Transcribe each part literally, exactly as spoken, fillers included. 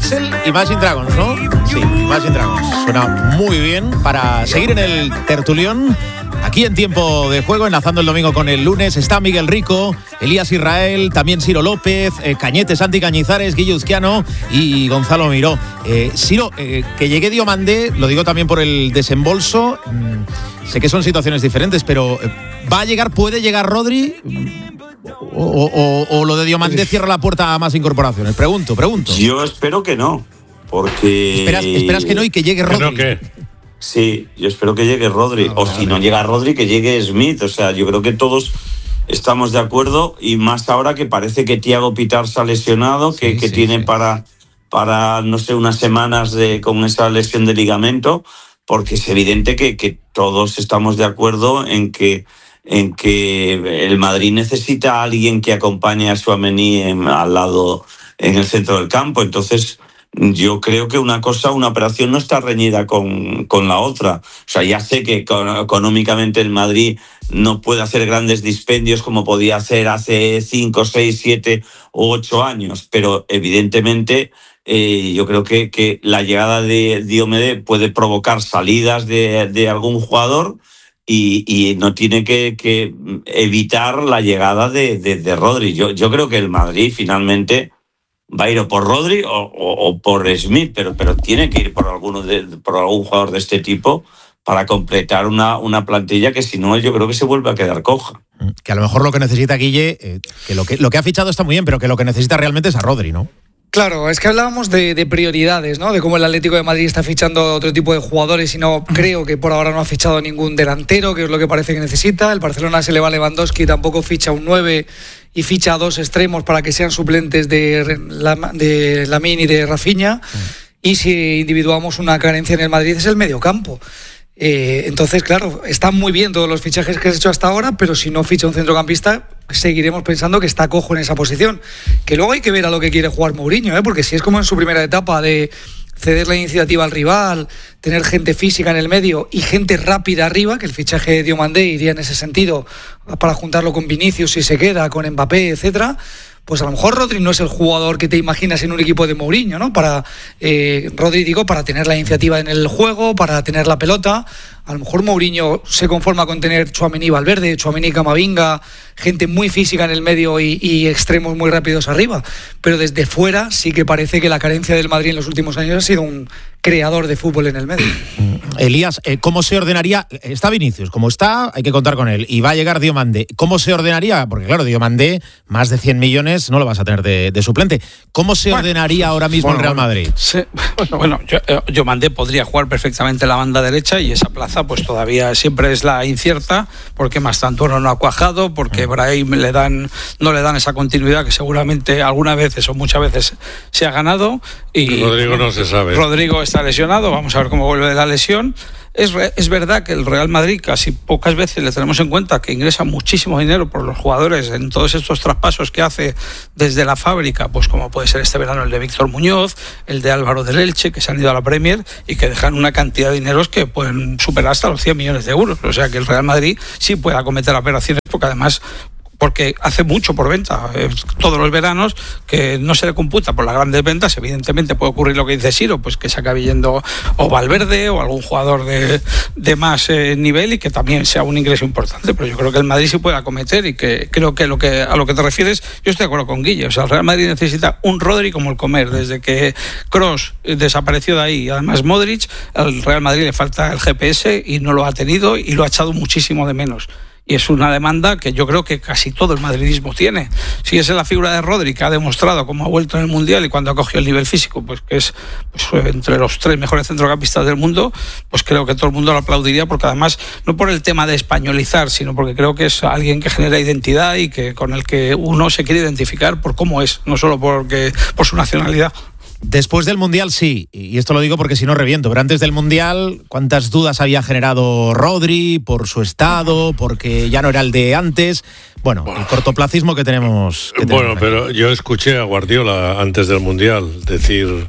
Pixel Imagine Dragons, ¿no? Sí, Imagine Dragons. Suena muy bien para seguir en el tertulión. Aquí en Tiempo de Juego, enlazando el domingo con el lunes, está Miguel Rico, Elías Israel, también Ciro López, eh, Cañete, Santi Cañizares, Guillo Uzquiano y Gonzalo Miró. Eh, Ciro, eh, que llegue Diomandé, lo digo también por el desembolso, mmm, sé que son situaciones diferentes, pero eh, ¿va a llegar, puede llegar Rodri? O, o, o lo de Diomandé cierra la puerta a más incorporaciones. Pregunto, pregunto. Yo espero que no, porque... ¿Esperas, esperas que no y que llegue Rodri? ¿No qué? Sí, yo espero que llegue Rodri. Ah, o vale. Si no llega Rodri, que llegue Smith. O sea, yo creo que todos estamos de acuerdo, y más ahora que parece que Thiago Pittar se ha lesionado, que, sí, que sí, tiene sí. para, para, no sé, unas semanas de, con esa lesión de ligamento, porque es evidente que, que todos estamos de acuerdo en que en que el Madrid necesita a alguien que acompañe a Tchouaméni en, al lado, en el centro del campo. Entonces, yo creo que una cosa, una operación no está reñida con, con la otra. O sea, ya sé que económicamente el Madrid no puede hacer grandes dispendios como podía hacer hace cinco, seis, siete o ocho años, pero evidentemente eh, yo creo que, que la llegada de Diomandé puede provocar salidas de, de algún jugador, Y, y no tiene que, que evitar la llegada de, de, de Rodri. Yo, yo creo que el Madrid finalmente va a ir o por Rodri o, o, o por Smith, pero, pero tiene que ir por, alguno de, por algún jugador de este tipo para completar una, una plantilla que, si no, yo creo que se vuelve a quedar coja. Que a lo mejor lo que necesita Guille, eh, que, lo que lo que ha fichado está muy bien, pero que lo que necesita realmente es a Rodri, ¿no? Claro, es que hablábamos de, de prioridades, ¿no? De cómo el Atlético de Madrid está fichando otro tipo de jugadores y no creo que por ahora no ha fichado ningún delantero, que es lo que parece que necesita. El Barcelona se le va a Lewandowski, tampoco ficha un nueve y ficha a dos extremos para que sean suplentes de, de Lamine y de Rafinha. Y si individuamos una carencia en el Madrid es el mediocampo. Eh, entonces, claro, están muy bien todos los fichajes que has hecho hasta ahora, pero si no ficha un centrocampista, seguiremos pensando que está cojo en esa posición. Que luego hay que ver a lo que quiere jugar Mourinho, ¿eh? Porque si es como en su primera etapa de ceder la iniciativa al rival, tener gente física en el medio y gente rápida arriba, que el fichaje de Diomandé iría en ese sentido para juntarlo con Vinicius si se queda, con Mbappé, etcétera. Pues a lo mejor Rodri no es el jugador que te imaginas en un equipo de Mourinho, ¿no? Para eh, Rodri, digo, para tener la iniciativa en el juego, para tener la pelota. A lo mejor Mourinho se conforma con tener Tchouaméni y Valverde, Tchouaméni y Camavinga, gente muy física en el medio y, y extremos muy rápidos arriba. Pero desde fuera sí que parece que la carencia del Madrid en los últimos años ha sido un creador de fútbol en el medio. Elías, ¿cómo se ordenaría? Está Vinicius, como está, hay que contar con él. Y va a llegar Diomandé. ¿Cómo se ordenaría? Porque claro, Diomandé, más de cien millones, no lo vas a tener de, de suplente. ¿Cómo se bueno, ordenaría ahora mismo bueno, el Real Madrid? Sí, bueno, bueno yo, Diomandé podría jugar perfectamente la banda derecha y esa plaza pues todavía siempre es la incierta, porque Mastantuono no ha cuajado, porque Brahim le dan, no le dan esa continuidad que seguramente algunas veces o muchas veces se ha ganado. Y Rodrigo no se sabe. Rodrigo está lesionado, vamos a ver cómo vuelve de la lesión. Es, es verdad que el Real Madrid casi pocas veces le tenemos en cuenta que ingresa muchísimo dinero por los jugadores en todos estos traspasos que hace desde la fábrica, pues como puede ser este verano el de Víctor Muñoz, el de Álvaro del Elche, que se han ido a la Premier y que dejan una cantidad de dineros que pueden superar hasta los cien millones de euros. O sea que el Real Madrid sí puede acometer operaciones, porque además porque hace mucho por venta, eh, todos los veranos, que no se le computa por las grandes ventas. Evidentemente puede ocurrir lo que dice Ciro, pues que se acabe yendo o Valverde o algún jugador de, de más eh, nivel y que también sea un ingreso importante, pero yo creo que el Madrid sí puede acometer y que creo que, lo que a lo que te refieres, yo estoy de acuerdo con Guille. O sea, el Real Madrid necesita un Rodri como el comer. Desde que Kroos desapareció de ahí y además Modric, al Real Madrid le falta el G P S y no lo ha tenido y lo ha echado muchísimo de menos. Y es una demanda que yo creo que casi todo el madridismo tiene. Si esa es la figura de Rodri, que ha demostrado cómo ha vuelto en el Mundial y cuando ha cogido el nivel físico, pues que es pues, entre los tres mejores centrocampistas del mundo, pues creo que todo el mundo lo aplaudiría, porque además, no por el tema de españolizar, sino porque creo que es alguien que genera identidad y que con el que uno se quiere identificar por cómo es, no solo porque, por su nacionalidad. Después del Mundial sí, y esto lo digo porque si no reviento, pero antes del Mundial, ¿cuántas dudas había generado Rodri por su estado, porque ya no era el de antes? Bueno, el cortoplacismo que tenemos. Que bueno, tenemos pero yo escuché a Guardiola antes del Mundial decir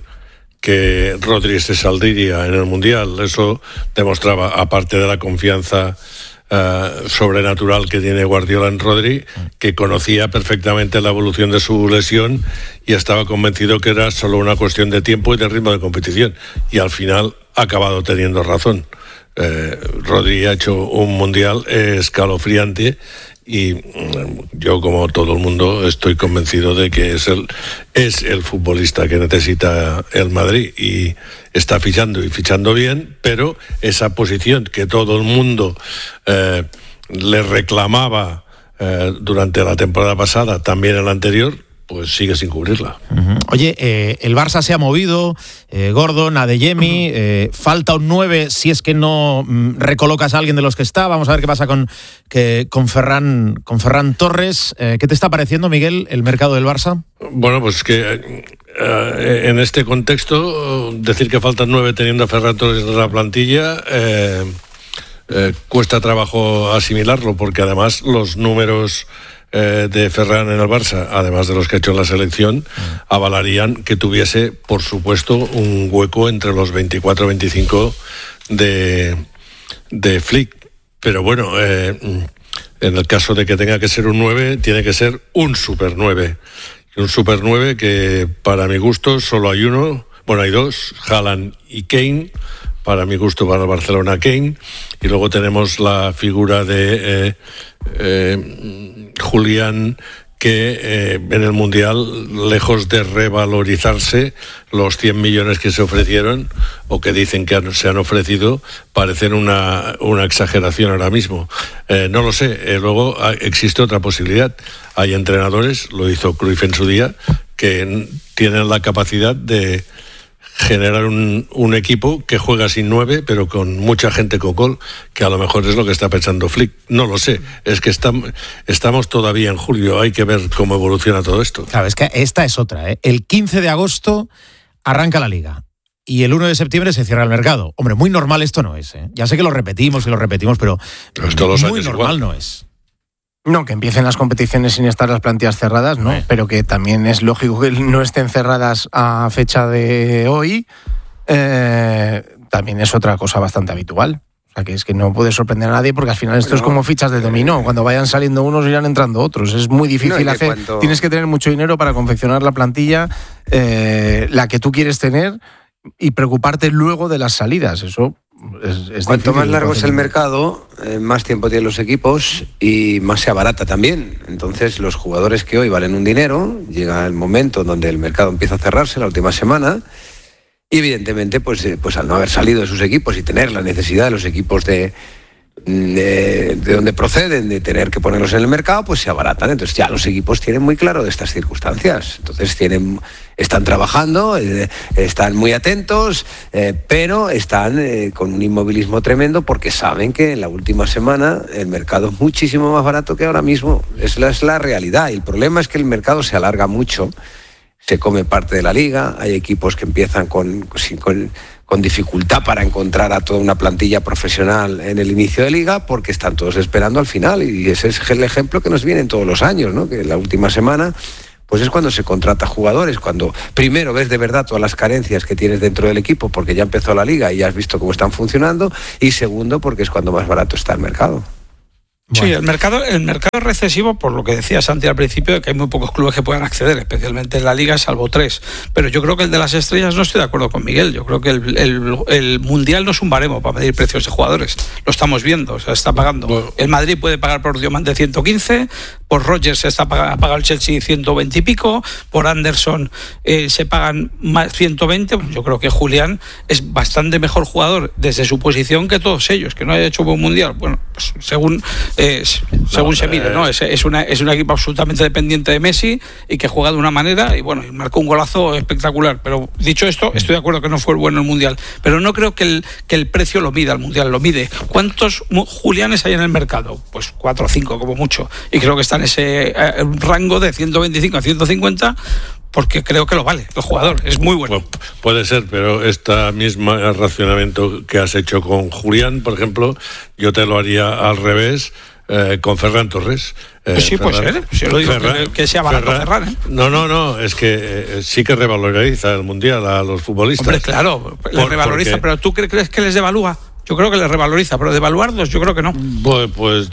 que Rodri se saldría en el Mundial. Eso demostraba, aparte de la confianza uh, sobrenatural que tiene Guardiola en Rodri, que conocía perfectamente la evolución de su lesión y estaba convencido que era solo una cuestión de tiempo y de ritmo de competición, y al final ha acabado teniendo razón. Eh, Rodri ha hecho un mundial escalofriante y yo, como todo el mundo, estoy convencido de que es el, es el futbolista que necesita el Madrid, y está fichando y fichando bien, pero esa posición que todo el mundo eh, le reclamaba eh, durante la temporada pasada, también en la anterior, pues sigue sin cubrirla. Uh-huh. Oye, eh, el Barça se ha movido, eh, Gordon, Adeyemi, uh-huh. eh, falta un nueve si es que no mm, recolocas a alguien de los que está. Vamos a ver qué pasa con, que, con, Ferran, con Ferran Torres. Eh, ¿Qué te está pareciendo, Miguel, el mercado del Barça? Bueno, pues que eh, en este contexto, decir que faltan nueve teniendo a Ferran Torres en la plantilla, eh, eh, cuesta trabajo asimilarlo, porque además los números Eh, de Ferran en el Barça, además de los que ha hecho en la selección, avalarían que tuviese, por supuesto, un hueco entre los veinticuatro veinticinco de, de Flick. Pero bueno, eh, en el caso de que tenga que ser un nueve, tiene que ser un super nueve. Un super nueve que, para mi gusto, solo hay uno, bueno, hay dos, Haaland y Kane. Para mi gusto, para el Barcelona, Kane. Y luego tenemos la figura de eh, eh, Julián, que eh, en el Mundial, lejos de revalorizarse, los cien millones que se ofrecieron, o que dicen que han, se han ofrecido, parecen una, una exageración ahora mismo. Eh, no lo sé. Eh, luego existe otra posibilidad. Hay entrenadores, lo hizo Cruyff en su día, que tienen la capacidad de generar un, un equipo que juega sin nueve, pero con mucha gente con gol, que a lo mejor es lo que está pensando Flick. No lo sé, es que estamos, estamos todavía en julio, hay que ver cómo evoluciona todo esto. Claro, es que esta es otra, ¿eh? El quince de agosto arranca la Liga y el uno de septiembre se cierra el mercado. Hombre, muy normal esto no es, ¿eh? Ya sé que lo repetimos y lo repetimos, pero, pero esto los muy normal igual. No es. No, que empiecen las competiciones sin estar las plantillas cerradas, ¿no? Sí. Pero que también es lógico que no estén cerradas a fecha de hoy. Eh, también es otra cosa bastante habitual. O sea, que es que no puede sorprender a nadie, porque al final esto bueno, es como fichas de dominó. Cuando vayan saliendo unos, irán entrando otros. Es muy difícil no, hacer. Cuanto... Tienes que tener mucho dinero para confeccionar la plantilla, eh, la que tú quieres tener, y preocuparte luego de las salidas. Eso es, es Cuanto más largo es el mercado, eh, más tiempo tienen los equipos y más se abarata también. Entonces, los jugadores que hoy valen un dinero, llega el momento donde el mercado empieza a cerrarse, la última semana, y evidentemente, pues, eh, pues al no haber salido de sus equipos y tener la necesidad de los equipos de, de, de donde proceden, de tener que ponerlos en el mercado, pues se abaratan. Entonces ya los equipos tienen muy claro de estas circunstancias. Entonces tienen, están trabajando, eh, están muy atentos, eh, pero están eh, con un inmovilismo tremendo, porque saben que en la última semana el mercado es muchísimo más barato que ahora mismo. Es la, es la realidad. Y el problema es que el mercado se alarga mucho, se come parte de la liga, hay equipos que empiezan con... con con dificultad para encontrar a toda una plantilla profesional en el inicio de liga, porque están todos esperando al final, y ese es el ejemplo que nos viene todos los años, ¿no? Que la última semana pues es cuando se contrata jugadores, cuando primero ves de verdad todas las carencias que tienes dentro del equipo, porque ya empezó la liga y ya has visto cómo están funcionando, y segundo, porque es cuando más barato está el mercado. Sí, bueno. el mercado el mercado es recesivo, por lo que decía Santi al principio, de que hay muy pocos clubes que puedan acceder, especialmente en la Liga, salvo tres. Pero yo creo que el de las estrellas, no estoy de acuerdo con Miguel. Yo creo que el, el, el Mundial no es un baremo para medir precios de jugadores. Lo estamos viendo, o sea, está pagando. Bueno. El Madrid puede pagar por Diamante ciento quince, por Rodgers se está pagando, ha pagado el Chelsea ciento veinte y pico, por Anderson eh, se pagan más ciento veinte. Yo creo que Julián es bastante mejor jugador desde su posición que todos ellos, que no haya hecho buen Mundial. Bueno, pues según... Es, según no, se mire, ¿no? Es, es, una, es un equipo absolutamente dependiente de Messi y que juega de una manera, y bueno, marcó un golazo espectacular. Pero dicho esto, estoy de acuerdo que no fue bueno el Mundial, pero no creo que el, que el precio lo mida el Mundial, lo mide. ¿Cuántos Julianes hay en el mercado? Pues cuatro o cinco como mucho, y creo que está en ese eh, rango de ciento veinticinco a ciento cincuenta, porque creo que lo vale, el jugador es muy bueno. Bueno, puede ser, pero esta misma racionamiento que has hecho con Julián, por ejemplo, yo te lo haría al revés. Eh, con Ferran Torres. Eh, pues sí, Ferran, puede ser. Si yo lo digo Ferran, que, que sea barato Ferran, Ferran ¿eh? No, no, no, es que eh, sí que revaloriza el Mundial a los futbolistas. Hombre, claro, les revaloriza, porque... pero ¿tú crees que les devalúa? yo creo que le revaloriza, pero devaluarlos yo creo que no. Pues, pues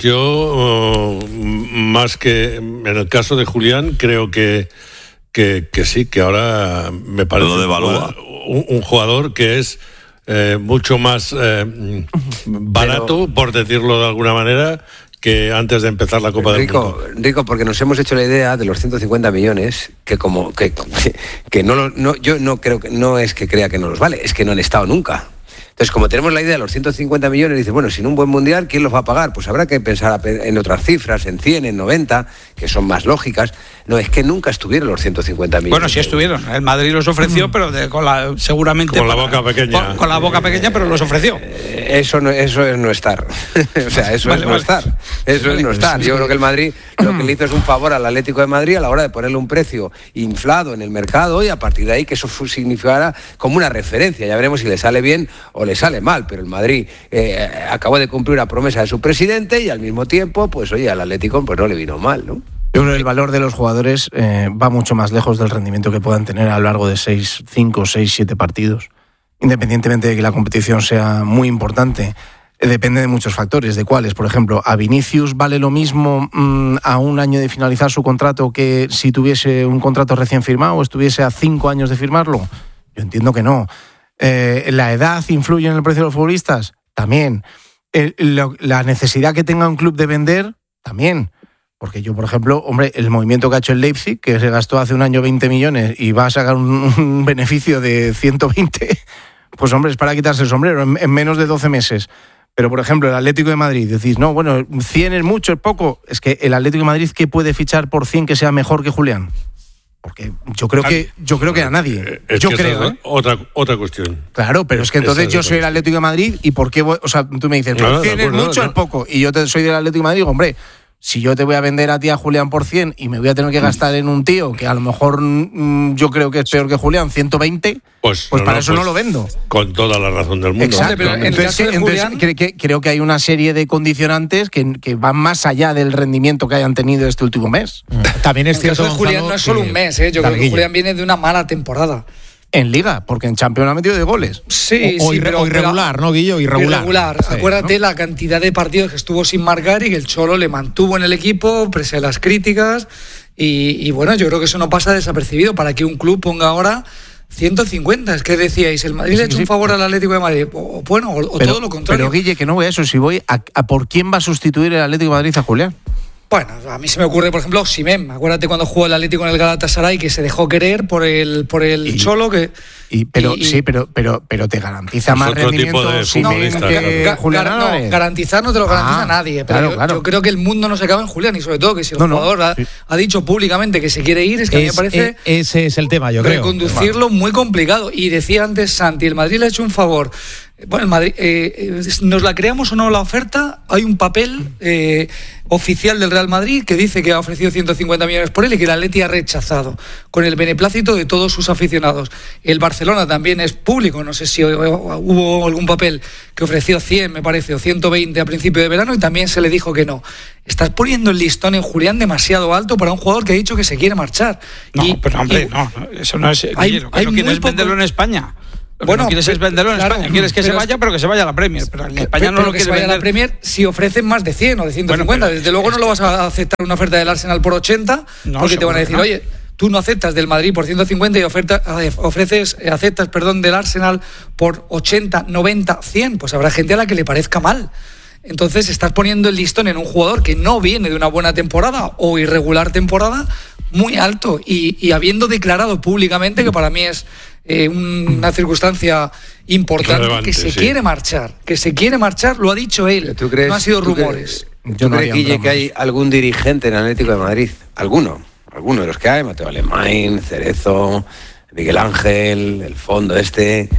yo, uh, más que en el caso de Julián, creo que, que, que sí, que ahora me parece lo devalúa. un, un jugador que es eh, mucho más eh, barato, pero, por decirlo de alguna manera, que antes de empezar la Copa Rico, del Mundo. Rico, porque nos hemos hecho la idea de los ciento cincuenta millones, que como que, que no, no yo no creo que no es que crea que no los vale, es que no han estado nunca. Entonces, como tenemos la idea de los ciento cincuenta millones, dices, bueno, sin un buen mundial, ¿quién los va a pagar? Pues habrá que pensar en otras cifras, en cien, en noventa, que son más lógicas. No, es que nunca estuvieron los ciento cincuenta millones. Bueno, sí estuvieron. El Madrid los ofreció, pero de, con la, seguramente... Con la boca pequeña. Con, con la boca pequeña, pero los ofreció. Eh, eso, no, eso es no estar. O sea, eso vale, es no vale. estar. Eso vale, es no estar. Yo creo que el Madrid lo que le hizo es un favor al Atlético de Madrid a la hora de ponerle un precio inflado en el mercado y a partir de ahí que eso significara como una referencia. Ya veremos si le sale bien o le sale mal, pero el Madrid eh, acabó de cumplir una promesa de su presidente y al mismo tiempo, pues oye, al Atlético pues no le vino mal, ¿no? Yo creo que el valor de los jugadores eh, va mucho más lejos del rendimiento que puedan tener a lo largo de seis, cinco, seis, siete partidos. Independientemente de que la competición sea muy importante, eh, depende de muchos factores. ¿De cuáles? Por ejemplo, ¿a Vinicius vale lo mismo mmm, a un año de finalizar su contrato que si tuviese un contrato recién firmado o estuviese a cinco años de firmarlo? Yo entiendo que no. Eh, ¿La edad influye en el precio de los futbolistas? También. El, lo, ¿La necesidad que tenga un club de vender? También. Porque yo, por ejemplo, hombre, el movimiento que ha hecho el Leipzig, que se gastó hace un año veinte millones y va a sacar un, un beneficio de ciento veinte, pues hombre, es para quitarse el sombrero en, en menos de doce meses. Pero, por ejemplo, el Atlético de Madrid, decís, no, bueno, cien es mucho, es poco. Es que el Atlético de Madrid, ¿qué puede fichar por cien que sea mejor que Julián? Porque yo creo que yo creo que a nadie. Es yo que creo, esa es ¿eh? otra, otra cuestión. Claro, pero es que entonces yo soy el Atlético de Madrid y ¿por qué voy? O sea, tú me dices, No, no, cien de es acuerdo, mucho, no. es poco. Y yo te, soy del Atlético de Madrid y digo, hombre, si yo te voy a vender a ti a Julián por cien y me voy a tener que gastar en un tío que a lo mejor mmm, yo creo que es peor que Julián, ciento veinte, Pues, pues no, para no, eso pues, no lo vendo. Con toda la razón del mundo. Exacto. Pero en el entonces, caso de entonces, Julián- cre- que- creo que hay una serie de condicionantes que, que van más allá del rendimiento que hayan tenido este último mes. También es En el caso cierto, de Julián Gonzalo, no es solo que- un mes, ¿eh? Yo Dale, creo que Guille. Julián viene de una mala temporada. En Liga, porque en Champions ha metido de goles. Sí, O, o sí, irre- pero, o irregular, ¿no, Guillo? Irregular. Irregular. Sí, Acuérdate ¿no? la cantidad de partidos que estuvo sin marcar y que el Cholo le mantuvo en el equipo, pese a las críticas. Y, y bueno, yo creo que eso no pasa desapercibido para que un club ponga ahora ciento cincuenta. Es que decíais, el Madrid Sí, le ha hecho sí. un favor al Atlético de Madrid. O, bueno, o, o Pero, todo lo contrario. pero Guille, que no voy a eso. Si voy a, a por quién va a sustituir el Atlético de Madrid a Julián. Bueno, a mí se me ocurre, por ejemplo, Osimhen. Acuérdate cuando jugó el Atlético en el Galatasaray, que se dejó querer por el, por el Y- Cholo, que... Y, pero Y- sí, pero, pero, pero te garantiza Es más otro tipo rendimiento de Osimhen futbolista, que Ga- Julián gar- Álvarez. no, garantizar no te lo garantiza Ah, nadie, pero claro, yo, claro. yo creo que el mundo no se acaba en Julián y sobre todo que si el No, no, jugador ha, sí. ha dicho públicamente que se quiere ir, es que a mí me Es- parece e- ese es el tema, yo creo. reconducirlo muy complicado. Y decía antes Santi, el Madrid le ha hecho un favor. Bueno, el Madrid, eh, eh, nos la creamos o no la oferta, hay un papel eh, oficial del Real Madrid que dice que ha ofrecido ciento cincuenta millones por él y que el Atleti ha rechazado, con el beneplácito de todos sus aficionados. El Barcelona también es público, no sé si hubo algún papel que ofreció cien, me parece, o ciento veinte a principio de verano y también se le dijo que no. Estás poniendo el listón en Julián demasiado alto para un jugador que ha dicho que se quiere marchar. No, Y- pero hombre, y- no, no, eso no es... Hay- Guille, lo que hay no muy quieres poco- venderlo en España. Lo que Bueno, no quieres es venderlo en claro, España. Quieres que se pero es- vaya, pero que se vaya a la Premier. Pero en España no pero lo que se quieres vaya a la vender. Premier si ofrecen más de cien o de ciento cincuenta. Bueno, pero Desde luego es no lo vas a aceptar una oferta del Arsenal por ochenta, No, porque te van a seguro decir, que no. oye, tú no aceptas del Madrid por ciento cincuenta y oferta, eh, ofreces, eh, aceptas, perdón, del Arsenal por ochenta, noventa, cien. Pues habrá gente a la que le parezca mal. Entonces estás poniendo el listón en un jugador que no viene de una buena temporada o irregular temporada muy alto y, y habiendo declarado públicamente, que para mí es eh, una circunstancia importante, Relevante, que se sí. quiere marchar, que se quiere marchar, lo ha dicho él, ¿Tú crees, no ha sido tú crees- rumores. ¿Tú Yo no crees, haría Guille, bromas. que hay algún dirigente en el Atlético de Madrid? ¿Alguno? Alguno de los que hay, Mateo Alemán, Cerezo, Miguel Ángel, el fondo este,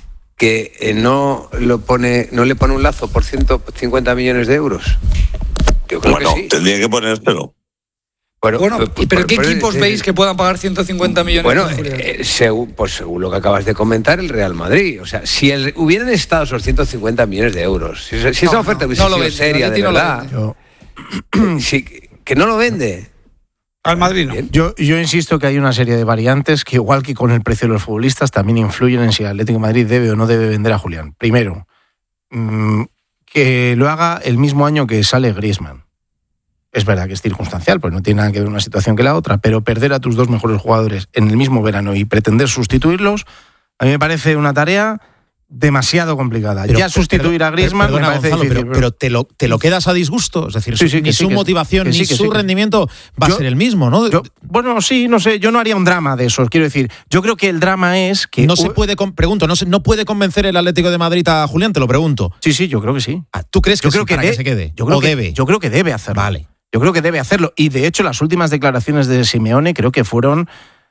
que eh, no lo pone, no le pone un lazo por ciento cincuenta millones de euros. Yo creo Bueno, que sí. tendría que ponérselo. Bueno, Bueno, pues- ¿y pero qué pues- equipos eh, veis que puedan pagar ciento cincuenta millones Bueno, por Julián? eh, según, pues según lo que acabas de comentar, el Real Madrid. O sea, si el- hubieran estado esos ciento cincuenta millones de euros, si, si esa No, oferta no, hubiese no lo sido vende, seria, el de Atleti no lo verdad, vende. Yo, si- que no lo vende. Al Madrid no. Bien. yo, yo insisto que hay una serie de variantes que, igual que con el precio de los futbolistas, también influyen en si el Atlético de Madrid debe o no debe vender a Julián. Primero, mmm, que lo haga el mismo año que sale Griezmann. Es verdad que es circunstancial, pues no tiene nada que ver una situación que la otra, pero perder a tus dos mejores jugadores en el mismo verano y pretender sustituirlos, a mí me parece una tarea demasiado complicada. Pero, ya sustituir pero, a Griezmann perdona, me parece Gonzalo, difícil. Pero, pero te, lo, te lo quedas a disgusto, es decir, sí, sí, ni sí, su que motivación que sí, ni que su sí, que rendimiento va yo, a ser el mismo, ¿no? Yo, bueno, sí, no sé, yo no haría un drama de eso, quiero decir, yo creo que el drama es que... No se puede, pregunto, no, se, no puede convencer el Atlético de Madrid a Julián, te lo pregunto. Sí, sí, yo creo que sí. ¿Tú crees que, yo creo sí, que, para de, que se quede? Yo creo ¿O que, debe? Yo creo que debe hacerlo. Vale. Yo creo que debe hacerlo. Y de hecho, las últimas declaraciones de Simeone creo que fueron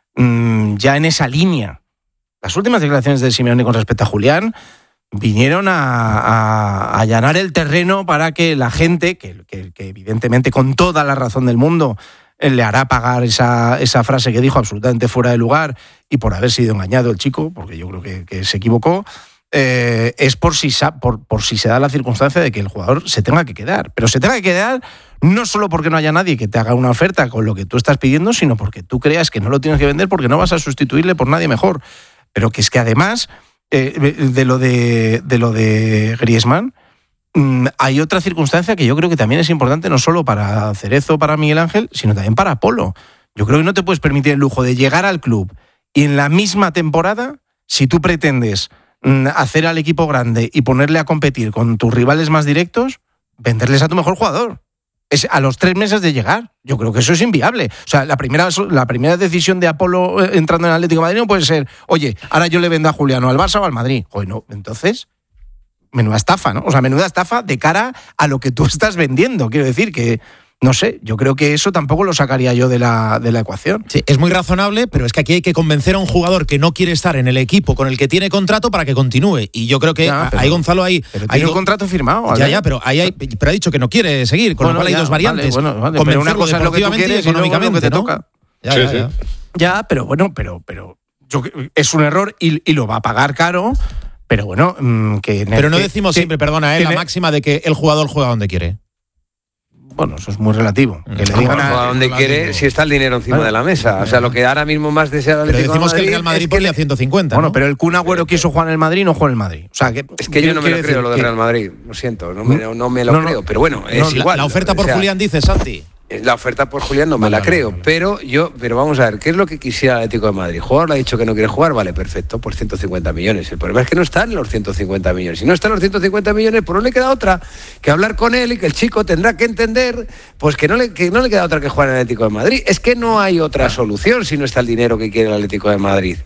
mmm, ya en esa línea. Las últimas declaraciones de Simeone con respecto a Julián vinieron a, a, a allanar el terreno para que la gente, que, que, que evidentemente con toda la razón del mundo le hará pagar esa, esa frase que dijo absolutamente fuera de lugar y por haber sido engañado el chico, porque yo creo que, que se equivocó, eh, es por si, por, por si se da la circunstancia de que el jugador se tenga que quedar. Pero se tenga que quedar no solo porque no haya nadie que te haga una oferta con lo que tú estás pidiendo, sino porque tú creas que no lo tienes que vender porque no vas a sustituirle por nadie mejor. Pero que es que además... Eh, de lo de, de lo de Griezmann, mmm, hay otra circunstancia que yo creo que también es importante, no solo para Cerezo, para Miguel Ángel, sino también para Polo. Yo creo que no te puedes permitir el lujo de llegar al club y en la misma temporada, si tú pretendes mmm, hacer al equipo grande y ponerle a competir con tus rivales más directos, venderles a tu mejor jugador. Es a los tres meses de llegar. Yo creo que eso es inviable. O sea, la primera, la primera decisión de Apolo entrando en el Atlético de Madrid no puede ser, oye, ahora yo le vendo a Juliano al Barça o al Madrid. Oye, no, entonces, menuda estafa, ¿no? O sea, menuda estafa de cara a lo que tú estás vendiendo. Quiero decir que, no sé, yo creo que eso tampoco lo sacaría yo de la, de la ecuación. Sí, es muy razonable, pero es que aquí hay que convencer a un jugador que no quiere estar en el equipo con el que tiene contrato para que continúe. Y yo creo que ya, pero, ahí Gonzalo ahí... Pero tiene hay un contrato firmado. ¿vale? Ya, ya, pero, ahí hay, pero ha dicho que no quiere seguir, con bueno, lo cual ya, hay dos variantes. Vale, bueno, vale, pero una cosa es lo que tú quieres y económicamente, lo que te ¿no? toca. Ya, sí, ya, sí. ya. ya, pero bueno, pero, pero yo, es un error y, y lo va a pagar caro, pero bueno... Mmm, que Pero no que, decimos que, siempre, perdona, ¿eh? la máxima de que el jugador juega donde quiere. Bueno, eso es muy relativo. Que le digan a donde quiere si está el dinero encima vale. de la mesa. O sea, lo que ahora mismo más desea el Atlético de Madrid. Pero decimos que el Real Madrid es ponía que... ciento cincuenta. Bueno, ¿no? pero el Kun Agüero quiso jugar en el Madrid y no jugó en el Madrid. O sea, que, es que yo no me lo creo lo del Real Madrid. Lo siento, no me, no me lo no, creo. Pero bueno, es no, igual. La, la oferta por o sea, Julián dice, Santi. La oferta por Julián no me vale, la creo, vale, vale. pero yo, pero vamos a ver, ¿qué es lo que quisiera el Atlético de Madrid? ¿Jugador le ha dicho que no quiere jugar? Vale, perfecto, por ciento cincuenta millones. El problema es que no están los ciento cincuenta millones. Si no están los ciento cincuenta millones, pues no le queda otra que hablar con él y que el chico tendrá que entender, pues que no le, que no le queda otra que jugar en el Atlético de Madrid. Es que no hay otra solución si no está el dinero que quiere el Atlético de Madrid.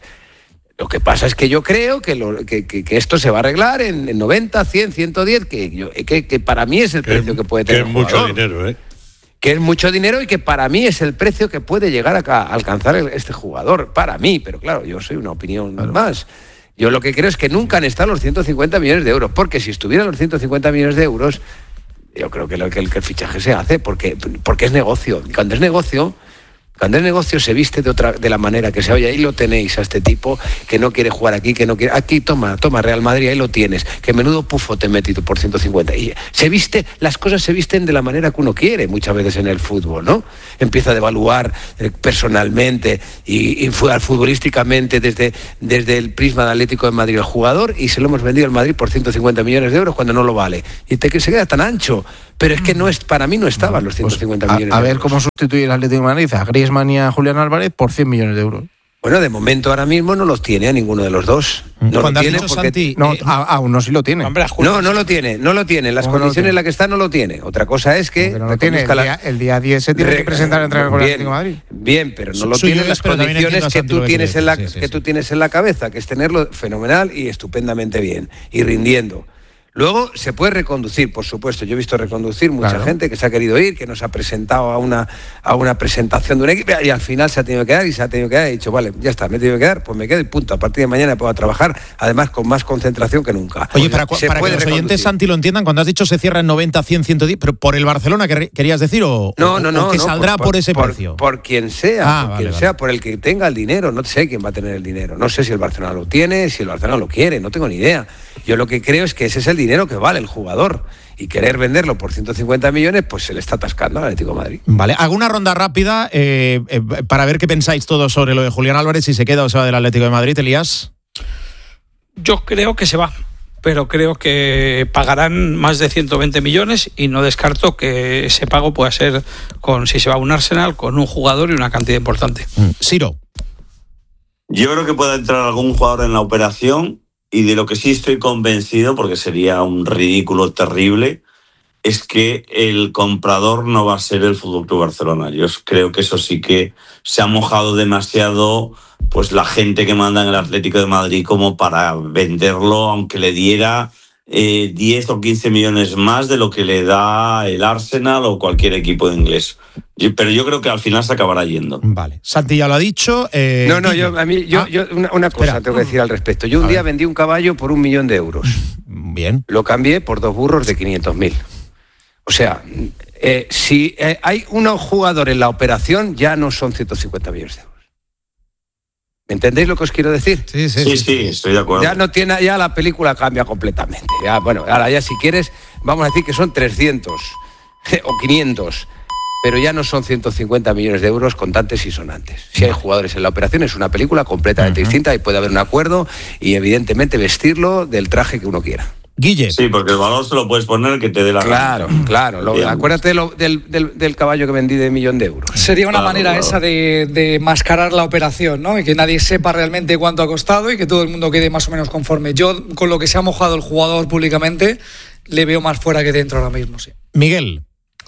Lo que pasa es que yo creo que, lo, que, que, que esto se va a arreglar en, en noventa, cien, ciento diez, que, yo, que, que para mí es el que, precio que puede tener que es mucho dinero, ¿eh? Que es mucho dinero y que para mí es el precio que puede llegar a, a alcanzar el, este jugador, para mí, pero claro, yo soy una opinión claro. más. Yo lo que creo es que nunca han estado los ciento cincuenta millones de euros, porque si estuvieran los ciento cincuenta millones de euros, yo creo que, lo, que, el, que el fichaje se hace, porque, porque es negocio. Y cuando es negocio... Cuando el negocio se viste de otra de la manera que se oye, ahí lo tenéis a este tipo que no quiere jugar aquí, que no quiere... Aquí, toma, toma, Real Madrid, ahí lo tienes. Que menudo pufo te he metido por ciento cincuenta. Y se viste, las cosas se visten de la manera que uno quiere muchas veces en el fútbol, ¿no? Empieza a devaluar eh, personalmente y, y futbolísticamente desde, desde el prisma del Atlético de Madrid al jugador y se lo hemos vendido al Madrid por ciento cincuenta millones de euros cuando no lo vale. Y te, que se queda tan ancho. Pero es que no es, para mí no estaban los ciento cincuenta pues, millones a, a de euros. ver cómo sustituye el Atlético de Madrid a Griezmann y a Julián Álvarez por cien millones de euros. Bueno, de momento ahora mismo no los tiene a ninguno de los dos. No lo tiene porque... Santi, no, eh, a, a uno sí lo tiene. Hombre, no, no lo tiene, no lo tiene. En las condiciones en las que está no lo tiene. Otra cosa es que... No lo tiene. El día, el día diez se tiene Re... que presentar a entrenar con el Atlético de Madrid. Bien, pero no lo tiene en las condiciones que tú, tienes en la, sí, sí, que sí. tú tienes en la cabeza, que es tenerlo fenomenal y estupendamente bien, y rindiendo. Luego se puede reconducir, por supuesto. Yo he visto reconducir mucha claro. gente que se ha querido ir, que nos ha presentado a una, a una presentación de un equipo y al final se ha tenido que quedar y se ha tenido que quedar y he dicho, vale, ya está, me he tenido que quedar, pues me quedo y punto. A partir de mañana puedo trabajar, además con más concentración que nunca. Oye, para, para que los oyentes, Santi, lo entiendan, cuando has dicho se cierra en noventa, cien, ciento diez, ¿pero por el Barcelona querías decir o, no, no, no, o que no, saldrá por, por, por ese por, precio? Por quien sea, ah, por vale, quien vale. sea, por el que tenga el dinero. No sé quién va a tener el dinero. No sé si el Barcelona lo tiene, si el Barcelona lo quiere, no tengo ni idea. Yo lo que creo es que ese es el dinero que vale el jugador y querer venderlo por ciento cincuenta millones, pues se le está atascando al Atlético de Madrid. Vale, hago una ronda rápida eh, eh, para ver qué pensáis todos sobre lo de Julián Álvarez, si se queda o se va del Atlético de Madrid, Elías. Yo creo que se va. pero creo que pagarán más de ciento veinte millones y no descarto que ese pago pueda ser, con si se va a un Arsenal, con un jugador y una cantidad importante. Ciro. Yo creo que puede entrar algún jugador en la operación, y de lo que sí estoy convencido, porque sería un ridículo terrible, es que el comprador no va a ser el F C Barcelona. Yo creo que eso sí que se ha mojado demasiado, pues la gente que manda en el Atlético de Madrid, como para venderlo, aunque le diera eh, diez o quince millones más de lo que le da el Arsenal o cualquier equipo inglés. Pero yo creo que al final se acabará yendo. Vale. Santi ya lo ha dicho. Eh, no, no, yo, a mí, yo, ah, yo una, una cosa espera. tengo que decir al respecto. Yo un a día ver. vendí un caballo por un millón de euros. Bien. Lo cambié por dos burros de quinientos mil. O sea, eh, si eh, hay un jugador en la operación, ya no son ciento cincuenta millones de euros. ¿Me entendéis lo que os quiero decir? Sí, sí, sí, sí, sí, estoy de acuerdo. Ya no tiene, ya la película cambia completamente. Ya, bueno, ahora ya si quieres, vamos a decir que son trescientos o quinientos, pero ya no son ciento cincuenta millones de euros contantes y sonantes. Si hay jugadores en la operación, es una película completamente uh-huh. distinta y puede haber un acuerdo y evidentemente vestirlo del traje que uno quiera. Guille. Sí, porque el valor se lo puedes poner que te dé la Claro, gana. claro. Lo, acuérdate lo, del, del, del caballo que vendí de millón de euros. Sería una claro, manera claro. esa de, de mascarar la operación, ¿no? Y que nadie sepa realmente cuánto ha costado y que todo el mundo quede más o menos conforme. Yo, con lo que se ha mojado el jugador públicamente, le veo más fuera que dentro ahora mismo, sí. Miguel.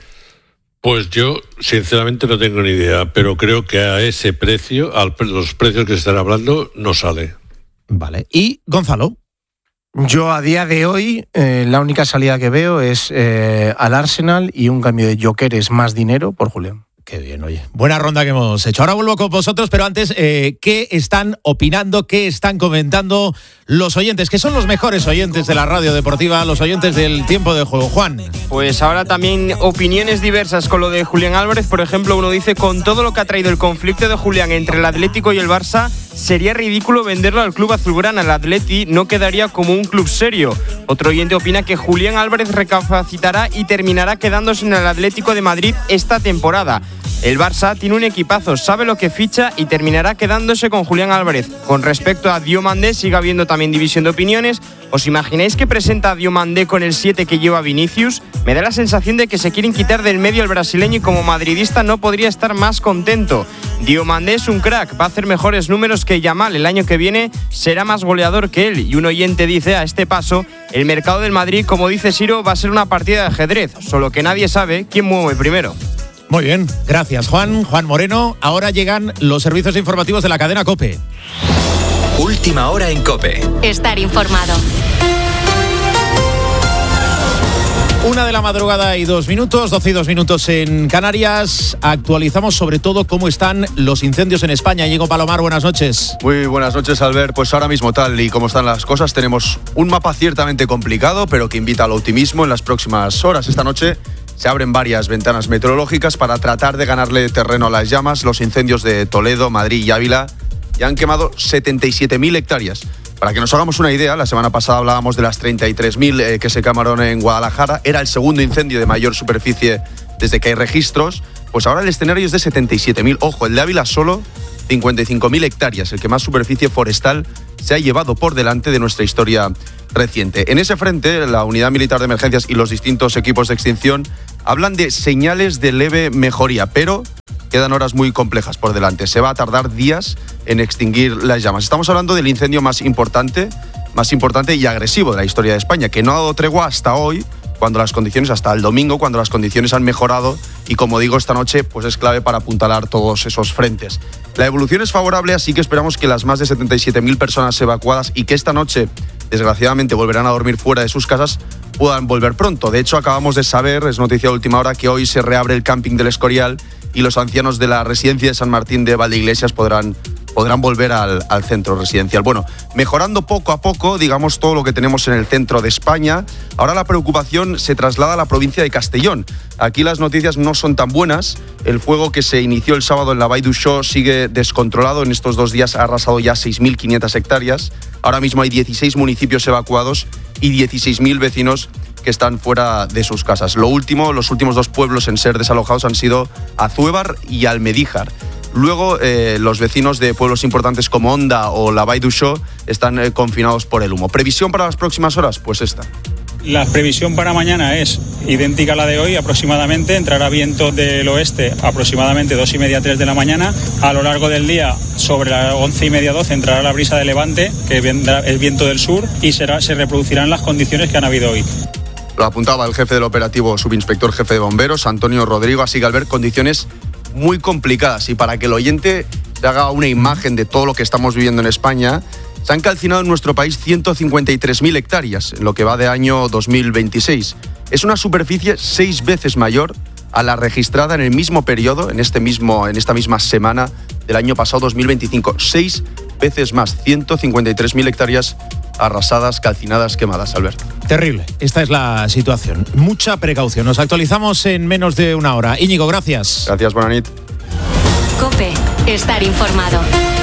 Pues yo, sinceramente, no tengo ni idea, pero creo que a ese precio, a los precios que se están hablando, no sale. Vale. ¿Y Gonzalo? Yo a día de hoy eh, la única salida que veo es eh, al Arsenal y un cambio de Jokeres más dinero por Julián. Qué bien, oye. Buena ronda que hemos hecho. Ahora vuelvo con vosotros, pero antes, eh, ¿qué están opinando, qué están comentando los oyentes? Que son los mejores oyentes de la radio deportiva, los oyentes del tiempo de juego. Juan. Pues ahora también opiniones diversas con lo de Julián Álvarez. Por ejemplo, uno dice, con todo lo que ha traído el conflicto de Julián entre el Atlético y el Barça, sería ridículo venderlo al club azulgrana. El Atleti no quedaría como un club serio. Otro oyente opina que Julián Álvarez recapacitará y terminará quedándose en el Atlético de Madrid esta temporada. El Barça tiene un equipazo, sabe lo que ficha y terminará quedándose con Julián Álvarez. Con respecto a Diomandé, sigue habiendo también división de opiniones. ¿Os imagináis que presenta a Diomandé con el siete que lleva Vinicius? Me da la sensación de que se quieren quitar del medio al brasileño y como madridista no podría estar más contento. Diomandé es un crack, va a hacer mejores números que Yamal. El año que viene será más goleador que él. Y un oyente dice, a este paso, el mercado del Madrid, como dice Siro, va a ser una partida de ajedrez. Solo que nadie sabe quién mueve primero. Muy bien, gracias Juan, Juan Moreno. Ahora llegan los servicios informativos de la cadena COPE. Última hora en COPE. Estar informado. Una de la madrugada y dos minutos, doce y dos minutos en Canarias. Actualizamos sobre todo cómo están los incendios en España. Diego Palomar, buenas noches. Muy buenas noches, Albert. Pues ahora mismo, tal y como están las cosas, tenemos un mapa ciertamente complicado, pero que invita al optimismo en las próximas horas. Esta noche se abren varias ventanas meteorológicas para tratar de ganarle terreno a las llamas. Los incendios de Toledo, Madrid y Ávila ya han quemado setenta y siete mil hectáreas. Para que nos hagamos una idea, la semana pasada hablábamos de las treinta y tres mil eh, que se quemaron en Guadalajara. Era el segundo incendio de mayor superficie desde que hay registros. Pues ahora el escenario es de setenta y siete mil. Ojo, el de Ávila solo cincuenta y cinco mil hectáreas, el que más superficie forestal se ha llevado por delante de nuestra historia reciente. En ese frente, la Unidad Militar de Emergencias y los distintos equipos de extinción hablan de señales de leve mejoría, pero quedan horas muy complejas por delante. Se va a tardar días en extinguir las llamas. Estamos hablando del incendio más importante, más importante y agresivo de la historia de España, que no ha dado tregua hasta hoy, cuando las condiciones, hasta el domingo, cuando las condiciones han mejorado y, como digo, esta noche pues es clave para apuntalar todos esos frentes. La evolución es favorable, así que esperamos que las más de setenta y siete mil personas evacuadas y que esta noche, desgraciadamente, volverán a dormir fuera de sus casas, puedan volver pronto. De hecho, acabamos de saber, es noticia de última hora, que hoy se reabre el camping del Escorial y los ancianos de la residencia de San Martín de Valdeiglesias podrán, podrán volver al, al centro residencial. Bueno, mejorando poco a poco, digamos, todo lo que tenemos en el centro de España. Ahora la preocupación se traslada a la provincia de Castellón. Aquí las noticias no son tan buenas. El fuego que se inició el sábado en la Vall d'Uixó sigue descontrolado. En estos dos días ha arrasado ya seis mil quinientas hectáreas. Ahora mismo hay dieciséis municipios evacuados y dieciséis mil vecinos que están fuera de sus casas. Lo último, los últimos dos pueblos en ser desalojados han sido Azuévar y Almedíjar. Luego, eh, los vecinos de pueblos importantes como Onda o la Vall d'Uixó están eh, confinados por el humo. ¿Previsión para las próximas horas? Pues esta. La previsión para mañana es idéntica a la de hoy aproximadamente. Entrará viento del oeste aproximadamente dos y media, tres de la mañana. A lo largo del día, sobre las once y media, doce, entrará la brisa de levante, que vendrá el viento del sur, y será, se reproducirán las condiciones que han habido hoy. Lo apuntaba el jefe del operativo, subinspector jefe de bomberos, Antonio Rodrigo. Así que al ver condiciones muy complicadas, y para que el oyente se haga una imagen de todo lo que estamos viviendo en España, se han calcinado en nuestro país ciento cincuenta y tres mil hectáreas en lo que va de año dos mil veintiséis. Es una superficie seis veces mayor a la registrada en el mismo periodo, en, este mismo, en esta misma semana del año pasado, dos mil veinticinco. Seis veces más, ciento cincuenta y tres mil hectáreas arrasadas, calcinadas, quemadas, Alberto. Terrible, esta es la situación. Mucha precaución. Nos actualizamos en menos de una hora. Íñigo, gracias. Gracias, buena nit. COPE, estar informado.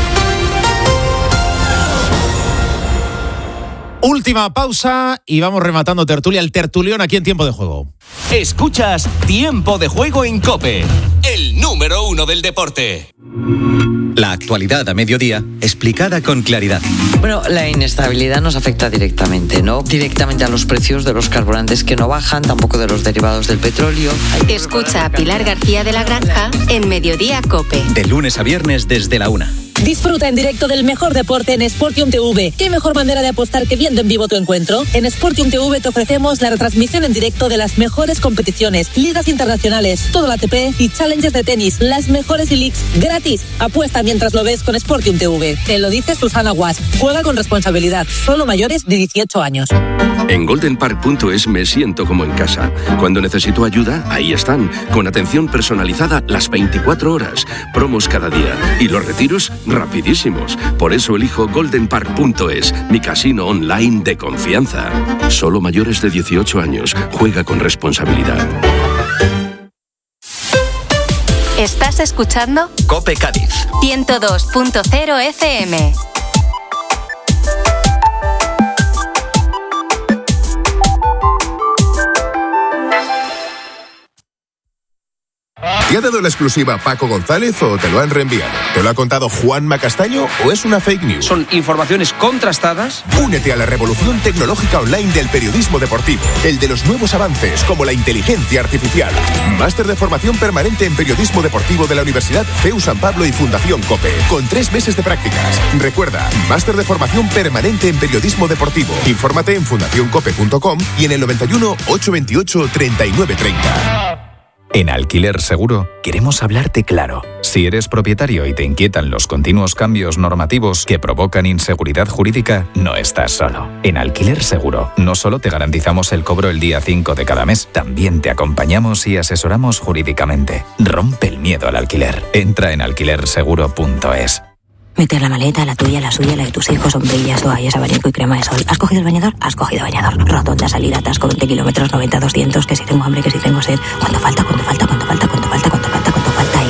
Última pausa y vamos rematando tertulia, el tertulión aquí en Tiempo de Juego. Escuchas Tiempo de Juego en COPE, el número uno del deporte. La actualidad a mediodía, explicada con claridad. Bueno, la inestabilidad nos afecta directamente, no directamente a los precios de los carburantes que no bajan, tampoco de los derivados del petróleo. Escucha a Pilar García de la Granja en Mediodía COPE. De lunes a viernes desde la una. Disfruta en directo del mejor deporte en Sportium T V. ¿Qué mejor manera de apostar que viendo en vivo tu encuentro? En Sportium T V te ofrecemos la retransmisión en directo de las mejores competiciones, ligas internacionales, todo el A T P y challenges de tenis, las mejores leagues gratis. Apuesta mientras lo ves con Sportium T V. Te lo dice Susana Guas. Juega con responsabilidad. Solo mayores de dieciocho años. En golden park punto es me siento como en casa. Cuando necesito ayuda, ahí están, con atención personalizada las veinticuatro horas, promos cada día y los retiros rapidísimos. Por eso elijo golden park punto es, mi casino online de confianza. Solo mayores de dieciocho años. Juega con responsabilidad. ¿Estás escuchando? COPE Cádiz. ciento dos punto cero F M. ¿Te ha dado la exclusiva Paco González o te lo han reenviado? ¿Te lo ha contado Juanma Castaño o es una fake news? Son informaciones contrastadas. Únete a la revolución tecnológica online del periodismo deportivo, el de los nuevos avances como la inteligencia artificial. Máster de formación permanente en periodismo deportivo de la Universidad C E U San Pablo y Fundación COPE, con tres meses de prácticas. Recuerda, máster de formación permanente en periodismo deportivo. Infórmate en fundación cope punto com y en el noventa y uno, ochocientos veintiocho, treinta y nueve treinta. En Alquiler Seguro queremos hablarte claro. Si eres propietario y te inquietan los continuos cambios normativos que provocan inseguridad jurídica, no estás solo. En Alquiler Seguro no solo te garantizamos el cobro el día cinco de cada mes, también te acompañamos y asesoramos jurídicamente. Rompe el miedo al alquiler. Entra en alquiler seguro punto es. Meter la maleta, la tuya, la suya, la de tus hijos, sombrillas, toallas, abanico y crema de sol. ¿Has cogido el bañador? Has cogido bañador. Rotonda, salida, atasco, veinte kilómetros, noventa, doscientos, que si tengo hambre, que si tengo sed. ¿Cuánto falta? ¿Cuánto falta? ¿Cuánto falta? ¿Cuánto falta? ¿Cuánto falta? ¿Cuánto falta?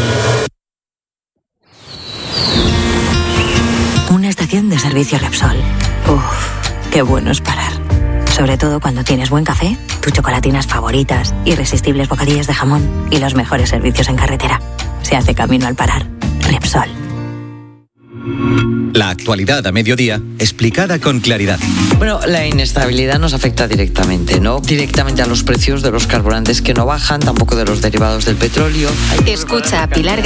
Y... una estación de servicio Repsol. Uff, qué bueno es parar. Sobre todo cuando tienes buen café, tus chocolatinas favoritas, irresistibles bocadillos de jamón y los mejores servicios en carretera. Se hace camino al parar. Repsol. La actualidad a mediodía, explicada con claridad. Bueno, la inestabilidad nos afecta directamente, no directamente a los precios de los carburantes que no bajan, tampoco de los derivados del petróleo. Escucha a Pilar